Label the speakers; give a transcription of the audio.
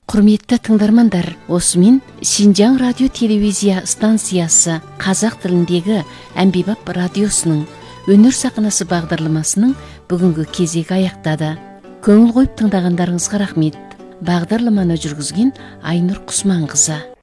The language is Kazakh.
Speaker 1: Құрметті тыңдармандар, осымен Шинжаң радио телевизия станциясы қазақ тіліндегі Әмбебап радиосының өнер сахнасы бағдарламасының бүгінгі кезегі аяқтады. Көңіл қойып тыңдағандарыңызға рахмет. Бағдарламаны жүргізген Айнұр Құсманқызы.